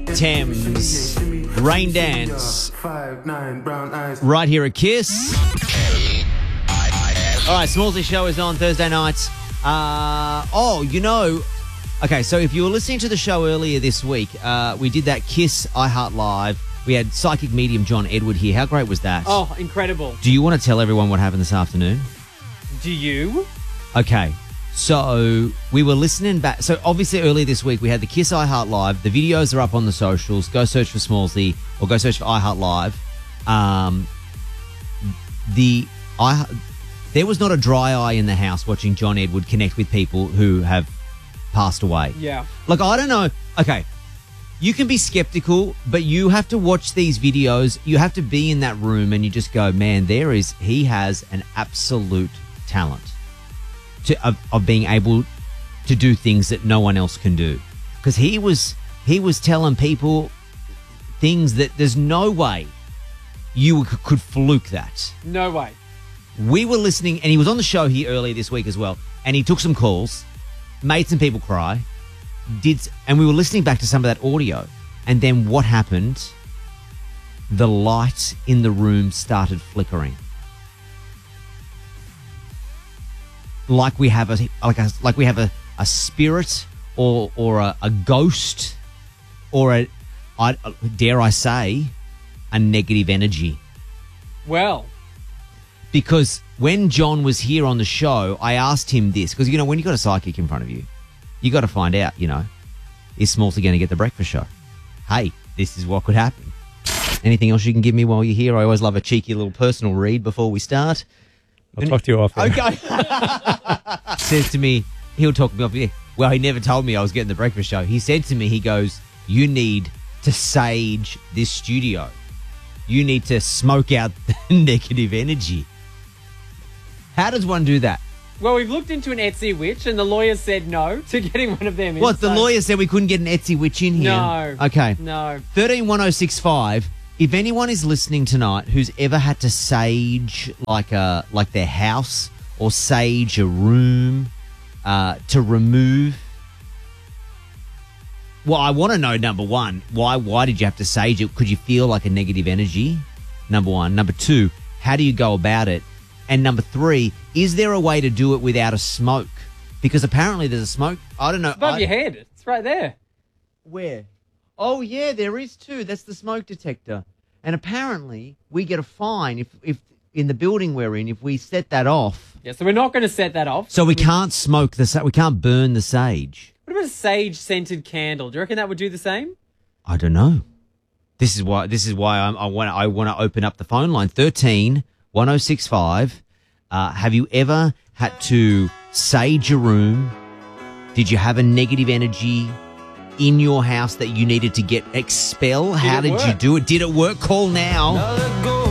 Thames, Rain Dance, right here at Kiss. All right, Smallsy Show is on Thursday nights. Okay, so if you were listening to the show earlier this week, we did that Kiss iHeart Live. We had psychic medium John Edward here. How great was that? Oh, incredible. Do you want to tell everyone what happened this afternoon? Do you? Okay, so we were listening back. So obviously earlier this week, we had the Kiss iHeart Live. The videos are up on the socials. Go search for Smallsy or go search for iHeart Live. There was not a dry eye in the house watching John Edward connect with people who have passed away. Yeah. Like, I don't know. Okay, you can be skeptical, but you have to watch these videos. You have to be in that room and you just go, man, he has an absolute talent of being able to do things that no one else can do. Because he was telling people things that there's no way you could fluke that. No way. We were listening, and he was on the show here earlier this week as well, and he took some calls, made some people cry, and we were listening back to some of that audio, and then what happened? The light in the room started flickering. Like we have a spirit or a ghost or dare I say, a negative energy. Well, because when John was here on the show, I asked him this. Because, when you've got a psychic in front of you, you got to find out, is Smallsy going to get the breakfast show? Hey, this is what could happen. Anything else you can give me while you're here? I always love a cheeky little personal read before we start. I'll talk to you off. Okay. Says to me, he'll talk me off. Yeah. Well, he never told me I was getting the breakfast show. He said to me, he goes, you need to sage this studio. You need to smoke out the negative energy. How does one do that? Well, we've looked into an Etsy witch and the lawyer said no to getting one of them in. What, the lawyer said we couldn't get an Etsy witch in here? No. Okay. No. 131065. If anyone is listening tonight who's ever had to sage like their house or sage a room to remove, well, I want to know, number one, why did you have to sage it? Could you feel like a negative energy? Number one. Number two, how do you go about it? And number three, is there a way to do it without a smoke? Because apparently there's a smoke. I don't know. It's above your head. It's right there. Where? Oh, yeah, there is too. That's the smoke detector. And apparently we get a fine if in the building we're in, if we set that off. Yeah, so we're not going to set that off. So we can't smoke we can't burn the sage. What about a sage-scented candle? Do you reckon that would do the same? I don't know. This is why I want to open up the phone line. 131065. Have you ever had to sage a room? Did you have a negative energy in your house that you needed to expel? How did you do it? Did it work? Call now.